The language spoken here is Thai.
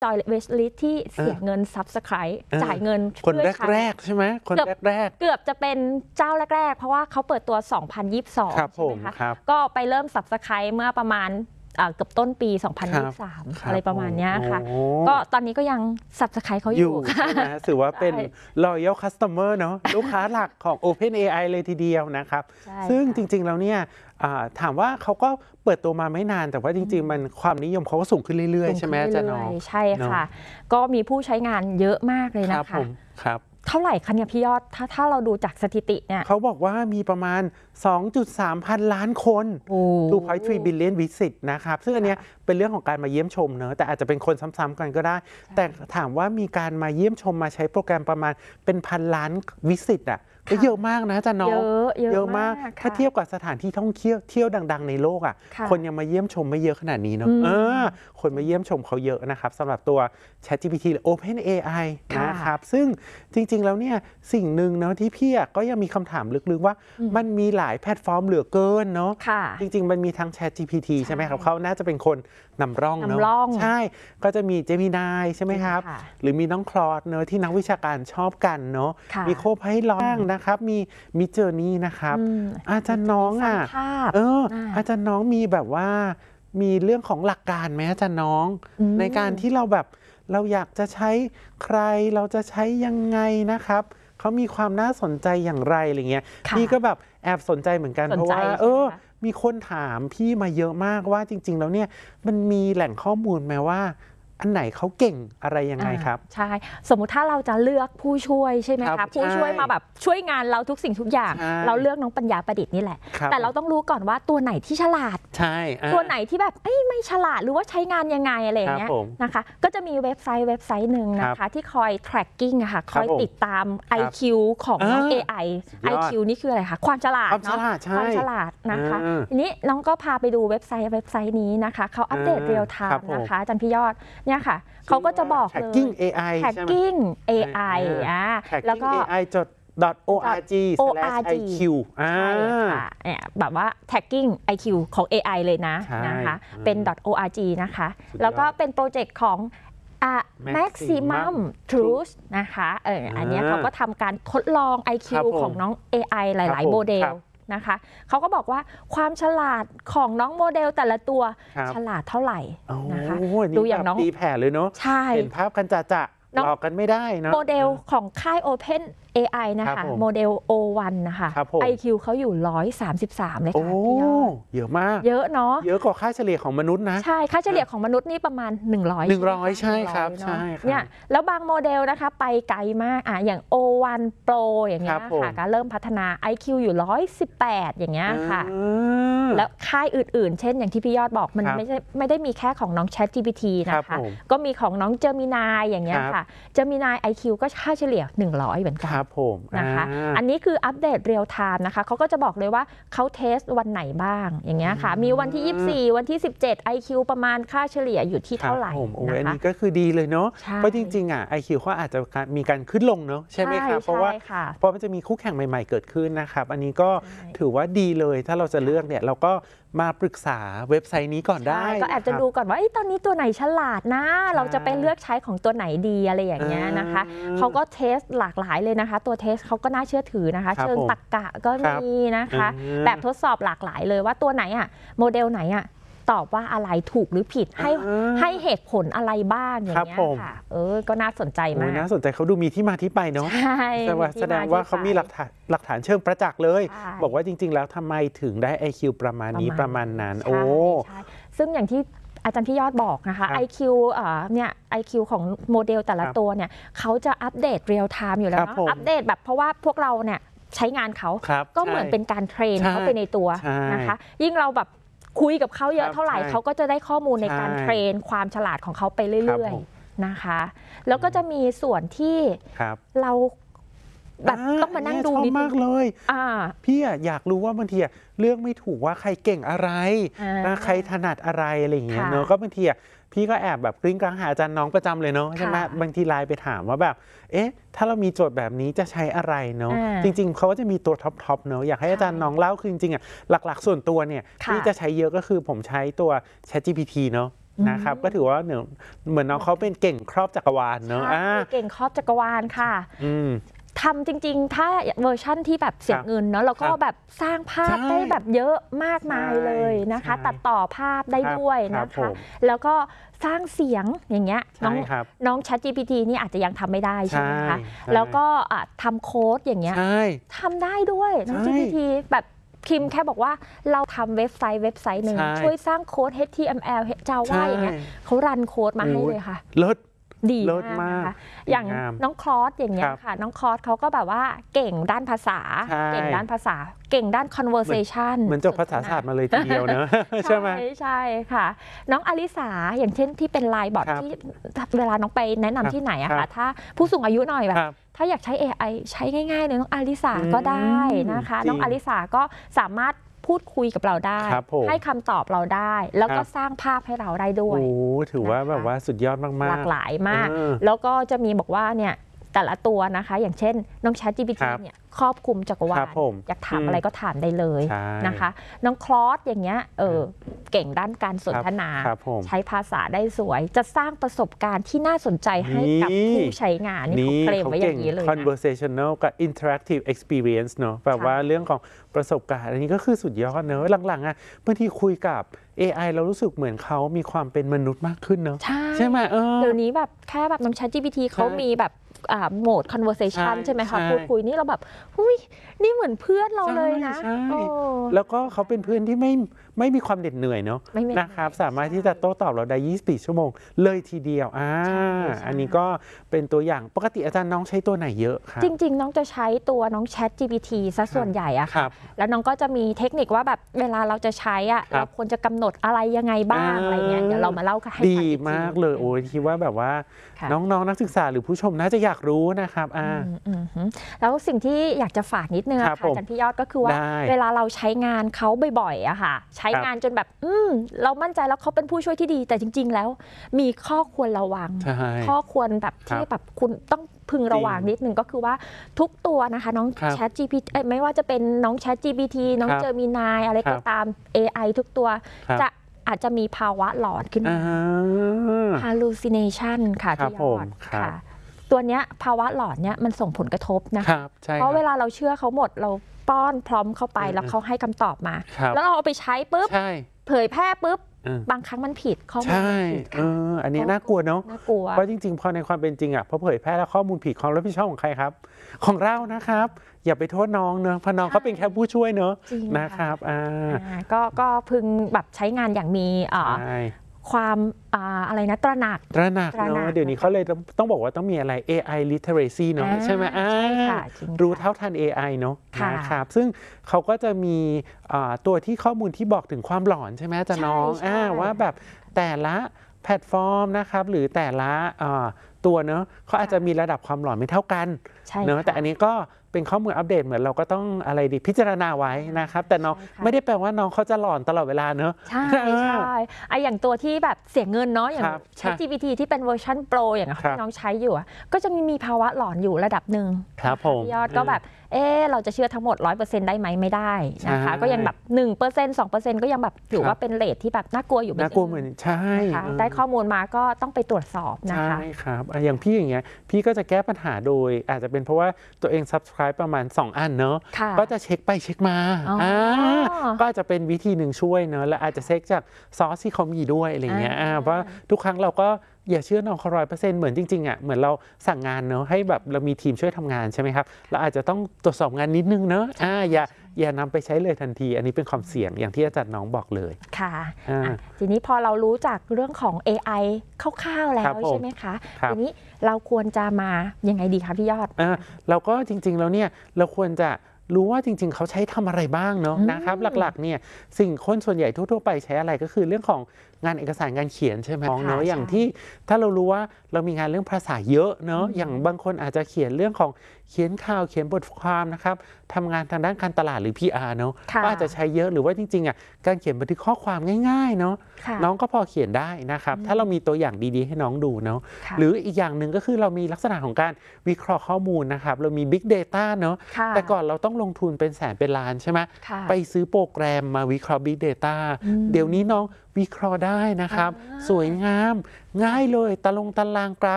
จอยเวสลิสที่เสียเงิน Subscribe จ่ายเงินคนแรกๆใช่ไหมคนแรกเกือบจะเป็นเจ้าแรกๆเพราะว่าเขาเปิดตัว 2022 ครับผมใช่ไหมคะก็ไปเริ่ม Subscribe เมื่อประมาณเกือบต้นปี 2023 อะไรประมาณนี้ค่ะก็ตอนนี้ก็ยัง Subscribe เขาอยู่ใช่ไหมถือว่าเป็น Loyal Customer เนาะลูกค้าหลักของ OpenAI เลยทีเดียวนะครับซึ่งจริงๆแล้วเนี่ยถามว่าเขาก็เปิดตัวมาไม่นานแต่ว่าจริงๆมันความนิยมเขาก็สูงขึ้นเรื่อยๆใช่ไหมอาจารย์น้องใช่ค่ะก็มีผู้ใช้งานเยอะมากเลยนะคะครับเท่าไหร่คะเนี่ยพี่ยอดถ้าเราดูจากสถิติเนี่ยเขาบอกว่ามีประมาณ 2.3 พันล้านคน2.3 billion visit นะครับซึ่งอันเนี้ยเป็นเรื่องของการมาเยี่ยมชมเนอะแต่อาจจะเป็นคนซ้ำๆกันก็ได้แต่ถามว่ามีการมาเยี่ยมชมมาใช้โปรแกรมประมาณเป็นพันล้านวิสิตก็เยอะมากนะอาจารย์น้องเยอะมากถ้าเทียบกับสถานที่ท่องเที่ยวดังๆในโลกคนยังมาเยี่ยมชมไม่เยอะขนาดนี้เนาะคนมาเยี่ยมชมเขาเยอะนะครับสำหรับตัว ChatGPT หรือ OpenAI นะครับซึ่งจริงๆแล้วเนี่ยสิ่งหนึ่งเนาะที่พี่ก็ยังมีคำถามลึกๆว่ามันมีหลายแพลตฟอร์มเหลือเกินเนาะจริงๆมันมีทั้ง ChatGPT ใช่ไหมครับเขาน่าจะเป็นคนนำร่องเนาะใช่ก็จะมี Gemini ใช่ไหมครับหรือมีน้องคลอดเนาะที่นักวิชาการชอบกันเนาะมีโคไพลอตนะครับมีเจอร์นี่นะครับอาจารย์น้องอาจารย์น้องมีแบบว่ามีเรื่องของหลักการไหมอาจารย์น้องในการที่เราแบบเราอยากจะใช้ใครเราจะใช้ยังไงนะครับเขามีความน่าสนใจอย่างไรอะไรเงี้ยพี่ก็แบบแอบสนใจเหมือนกันเพราะว่ามีคนถามพี่มาเยอะมากว่าจริงๆแล้วเนี่ยมันมีแหล่งข้อมูลไหมว่าอันไหนเขาเก่งอะไรยังไงครับใช่สมมุติถ้าเราจะเลือกผู้ช่วยใช่ไหมคะผู้ช่วยมาแบบช่วยงานเราทุกสิ่งทุกอย่างเราเลือกน้องปัญญาประดิษฐ์นี่แหละแต่เราต้องรู้ก่อนว่าตัวไหนที่ฉลาดตัวไหนที่แบบไม่ฉลาดหรือว่าใช้งานยังไงอะไรอย่างเงี้ยนะคะก็จะมีเว็บไซต์หนึ่งนะคะที่คอย tracking อะค่ะคอยติดตาม IQ ของน้อง AI IQ นี่คืออะไรคะความฉลาดเนาะความฉลาดนะคะทีนี้น้องก็พาไปดูเว็บไซต์นี้นะคะเขาอัปเดตเรียลไทม์นะคะอาจารย์พี่ยอดเนี่ยค่ะเขาก็จะบอกเลย Tracking AI Tracking AI แล้วก็ AI .org/iq ใช่ค่ะเนี่ยแบบว่า tagging IQ ของ AI เลยนะคะเป็น .org นะคะแล้วก็เป็นโปรเจกต์ของmaximum truth นะคะอันนี้เขาก็ทำการทดลอง IQ ของน้อง AI หลายๆโมเดลนะคะเขาก็บอกว่าความฉลาดของน้องโมเดลแต่ละตัวฉลาดเท่าไหร่นะคะดูอย่างน้องตีแผ่เลยเนาะเห็นภาพกันจะหลอกกันไม่ได้นะโมเดลของค่าย Open AI นะคะโมเดล O1 นะคะ IQ เขาอยู่133เลยค่ะพี่ยอดเยอะมากเยอะเนาะเยอะกว่าค่าเฉลี่ยของมนุษย์นะใช่ค่าเฉลี่ยของมนุษย์นี่ประมาณ100 ใช่ครับใช่เนี่ยแล้วบางโมเดลนะคะไปไกลมากอย่าง O1 Pro อย่างเงี้ยค่ะก็เริ่มพัฒนา IQ อยู่118อย่างเงี้ยค่ะแล้วค่ายอื่นๆเช่นอย่างที่พี่ยอดบอกมันไม่ได้มีแค่ของน้อง ChatGPT นะคะก็มีของน้อง Gemini อย่างเงี้ยค่ะ Gemini IQ ก็ค่าเฉลี่ย100เหมือนกันนะคะอันนี้คืออัปเดตเรียลไทม์นะคะเขาก็จะบอกเลยว่าเขาเทสวันไหนบ้างอย่างเงี้ยค่ะมีวันที่24วันที่17 IQ ประมาณค่าเฉลี่ยอยู่ที่เท่าไหร่นะคะอันนี้ก็คือดีเลยเนาะเพราะจริงๆIQ เขาอาจจะมีการขึ้นลงเนาะใช่ไหมคะเพราะมันจะมีคู่แข่งใหม่ๆเกิดขึ้นนะครับอันนี้ก็ถือว่าดีเลยถ้าเราจะเลือกเนี่ยเราก็มาปรึกษาเว็บไซต์นี้ก่อนได้ก็แอบจะดูก่อนว่าตอนนี้ตัวไหนฉลาดนะเราจะไปเลือกใช้ของตัวไหนดีอะไรอย่างเงี้ยนะคะเขาก็เทสหลากหลายเลยนะคะตัวเทสเขาก็น่าเชื่อถือนะคะเชิงตรรกะก็มีนะคะแบบทดสอบหลากหลายเลยว่าตัวไหนโมเดลไหนตอบว่าอะไรถูกหรือผิดให้เหตุผลอะไรบ้างอย่างเงี้ยค่ะก็น่าสนใจมากน่าสนใจเขาดูมีที่มาที่ไปเนาะแสดงว่าเขามีหลักฐานเชิงประจักษ์เลยบอกว่าจริงๆแล้วทำไมถึงได้ IQ ประมาณนี้ประมาณนั้นซึ่งอย่างที่อาจารย์พี่ยอดบอกนะคะ IQ เนี่ย IQ ของโมเดลแต่ละตัวเนี่ยเขาจะอัปเดตเรียลไทม์อยู่แล้วเนาะอัปเดตแบบเพราะว่าพวกเราเนี่ยใช้งานเขาก็เหมือนเป็นการเทรนเขาไปในตัวนะคะยิ่งเราแบบคุยกับเขาเยอะเท่าไหร่เขาก็จะได้ข้อมูลในการเทรนความฉลาดของเขาไปเรื่อยๆนะคะแล้วก็จะมีส่วนที่เราแบบต้องมานั่งดูนิดมากเลยพี่อยากรู้ว่าบางทีเลือกไม่ถูกว่าใครเก่งอะไรใครถนัดอะไรอะไรอย่างเงี้ยเนอะก็บางทีพี่ก็แอบแบบกริ้งกลางหาอาจารย์น้องประจำเลยเนาะใช่ไหมบางทีไลน์ไปถามว่าแบบถ้าเรามีโจทย์แบบนี้จะใช้อะไรเนาะจริงๆเขาก็จะมีตัวท็อปเนาะอยากให้อาจารย์น้องเล่าคือจริงๆหลักๆส่วนตัวเนี่ยที่จะใช้เยอะก็คือผมใช้ตัว ChatGPT เนาะนะครับก็ถือว่าเหมือนน้องเขาเป็นเก่งครอบจักรวาลเนอะเก่งครอบจักรวาลค่ะทำจริงๆถ้าเวอร์ชั่นที่แบบเสียเงินเนาะแล้วก็แบบสร้างภาพได้แบบเยอะมากมายเลยนะคะตัดต่อภาพได้ด้วยนะคะแล้วก็สร้างเสียงอย่างเงี้ยน้อง ChatGPT นี่อาจจะยังทำไม่ได้ใช่ไหมคะแล้วก็ทำโค้ดอย่างเงี้ยทำได้ด้วยน้อง GPT แบบพิมพ์แค่บอกว่าเราทำเว็บไซต์หนึ่งช่วยสร้างโค้ด HTML Java อย่างเงี้ยเขารันโค้ดมาให้เลยค่ะดีมากนะคะอย่างน้องคลอสอย่างเงี้ยค่ะน้องคลอสเขาก็แบบว่าเก่งด้านภาษาเก่งด้าน conversation เหมือนจบภาษาศาสตร์มาเลยทีเดียวเนอะใช่ไหมใช่ค่ะน้องอลิสาอย่างเช่นที่เป็นไลน์บอทที่เวลาน้องไปแนะนำที่ไหนอะค่ะถ้าผู้สูงอายุหน่อยแบบถ้าอยากใช้ AI ใช้ง่ายๆเลยน้องอลิสาก็ได้นะคะน้องอลิสาก็สามารถพูดคุยกับเราได้ให้คำตอบเราได้แล้วก็สร้างภาพให้เราได้ด้วยโอ้ถือว่าแบบว่าสุดยอดมากๆหลากหลายมากแล้วก็จะมีบอกว่าเนี่ยแต่ละตัวนะคะอย่างเช่นน้อง ChatGPT เนี่ยครอบคลุมจักรวาลอยากถามอะไรก็ถามได้เลยนะคะน้องคลอสอย่างเงี้ยเก่งด้านการสนทนาใช้ภาษาได้สวยจะสร้างประสบการณ์ที่น่าสนใจให้กับผู้ใช้งานนี่เขาเคลมไว้อย่างนี้เลยนะ conversational กับ interactive experience เนอะแบบว่าเรื่องของประสบการณ์อันนี้ก็คือสุดยอดเนอะหลังๆอ่ะบางทีคุยกับ AI เรารู้สึกเหมือนเขามีความเป็นมนุษย์มากขึ้นเนอะใช่ไหมเดี๋ยวนี้แบบแค่แบบน้อง ChatGPT เขามีแบบโหมด conversation ใช่ไหมคะพูดคุยนี่เราแบบหุ้ยนี่เหมือนเพื่อนเราเลยนะแล้วก็เขาเป็นเพื่อนที่ไม่มีความเหน็ดเหนื่อยเนาะนะครับสามารถที่จะโต้ตอบเราได้24 ชั่วโมงเลยทีเดียวอันนี้ก็เป็นตัวอย่างปกติอาจารย์น้องใช้ตัวไหนเยอะครับจริงๆน้องจะใช้ตัวน้อง ChatGPT ซะส่วนใหญ่อะค่ะแล้วน้องก็จะมีเทคนิคว่าแบบเวลาเราจะใช้อะเราควรจะกำหนดอะไรยังไงบ้างอะไรเงี้ยเดี๋ยวเรามาเล่าให้ฟังดีมากเลยโอ้ยคิดว่าแบบว่าน้องๆนักศึกษาหรือผู้ชมน่าจะอยากรู้นะครับแล้วสิ่งที่อยากจะฝากนิดนึงค่ะอาจารย์พี่ยอดก็คือว่าเวลาเราใช้งานเขาบ่อยๆอะค่ะใช้งานจนแบบเรามั่นใจแล้วเขาเป็นผู้ช่วยที่ดีแต่จริงๆแล้วมีข้อควรระวังข้อควรแบบที่แบบคุณต้องพึงระวังนิดนึงก็คือว่าทุกตัวนะคะน้อง ChatGPT ไม่ว่าจะเป็นน้อง ChatGPT น้อง Gemini อะไรก็ตาม AI ทุกตัวจะอาจจะมีภาวะหลอนขึ้นมา hallucination ค่ะพี่ยอดค่ะตัวเนี้ยภาวะหลอนเนี้ยมันส่งผลกระทบนะคะเพราะเวลาเราเชื่อเขาหมดเราป้อนพร้อมเข้าไปแล้วเขาให้คำตอบมาแล้วเราเอาไปใช้ปุ๊บเผยแพร่ปุ๊บบางครั้งมันผิดข้อมูลผิดอันนี้น่ากลัวเนาะน่ากลัวเพราะจริงๆพอในความเป็นจริงอ่ะพอเผยแพร่แล้วข้อมูลผิดความรับผิดชอบของใครครับของเรานะครับอย่าไปโทษน้องเนอะเพราะน้องเขาเป็นแค่ผู้ช่วยเนอะนะครับก็พึงแบบใช้งานอย่างมีความอะไรนะตระหนักเนาะเดี๋ยวนี้เขาเลยต้องบอกว่าต้องมีอะไร AI literacy เนาะใช่ไหมรู้เท่าทัน AI เนาะนะครับซึ่งเขาก็จะมีตัวที่ข้อมูลที่บอกถึงความหลอนใช่ไหมอาจารย์น้องว่าแบบแต่ละแพลตฟอร์มนะครับหรือแต่ละตัวเนอะเขาอาจจะมีระดับความหลอนไม่เท่ากันเนอะแต่อันนี้ก็เป็นข้อมูลอัปเดตเหมือนเราก็ต้องอะไรดีพิจารณาไว้นะครับแต่น้องไม่ได้แปลว่าน้องเขาจะหลอนตลอดเวลาเนอะใช่อย่างตัวที่แบบเสียเงินเนาะอย่าง ChatGPT ที่เป็นเวอร์ชันโปรอย่างที่น้องใช้อยู่ก็จะมีภาวะหลอนอยู่ระดับหนึ่งครับผมยอดก็แบบเราจะเชื่อทั้งหมด 100% ได้ไหมไม่ได้นะคะก็ยังแบบ 1% 2% ก็ยังแบบถือว่าเป็นเรทที่แบบน่ากลัวอยู่น่ากลัวเหมือนใช่ได้ข้อมูลมาก็ต้องไปตรวจสอบนะคะใช่ครับอย่างพี่อย่างเงี้ยพี่ก็จะแก้ปัญหาโดยอาจจะเป็นเพราะว่าตัวเอง subscribe ประมาณ2 อันเนอะก็จะเช็คไปเช็คมาก็อาจจะเป็นวิธีหนึ่งช่วยเนอะและอาจจะเช็คจากซอสที่เขามีด้วยอะไรเงี้ยเพราะทุกครั้งเราก็อย่าเชื่อน้องเขา100%เหมือนจริงๆอ่ะเหมือนเราสั่งงานเนอะให้แบบเรามีทีมช่วยทำงานใช่ไหมครับเราอาจจะต้องตรวจสอบงานนิดนึงเนอะอย่านำไปใช้เลยทันทีอันนี้เป็นความเสี่ยงอย่างที่อาจารย์น้องบอกเลยค่ะทีนี้พอเรารู้จากเรื่องของ AI คร่าวๆแล้วใช่ไหมคะทีนี้เราควรจะมายังไงดีคะพี่ยอดเราก็จริงๆแล้วเนี่ยเราควรจะรู้ว่าจริงๆเขาใช้ทำอะไรบ้างเนาะนะครับหลักๆเนี่ยสิ่งคนส่วนใหญ่ทั่วๆไปใช้อะไรก็คือเรื่องของงานเอกสารงานเขียนใช่ไหมเนาะอย่างที่ถ้าเรารู้ว่าเรามีงานเรื่องภาษาเยอะเนาะอย่างบางคนอาจจะเขียนเรื่องของเขียนข่าวเขียนบทความนะครับทำงานทางด้านการตลาดหรือ PR เนาะก็อาจจะใช้เยอะหรือว่าจริงๆอ่ะการเขียนบันทึกข้อความง่ายๆเนาะน้องก็พอเขียนได้นะครับถ้าเรามีตัวอย่างดีๆให้น้องดูเนาะหรืออีกอย่างหนึ่งก็คือเรามีลักษณะของการวิเคราะห์ข้อมูลนะครับเรามี Big Data เนาะแต่ก่อนเราต้องลงทุนเป็นแสนเป็นล้านใช่ไหมไปซื้อโปรแกรมมาวิเคราะห์ Big Data เดี๋ยวนี้น้องวิเคราะห์ได้ได้นะครับ สวยงามง่ายเลยตารางกราฟ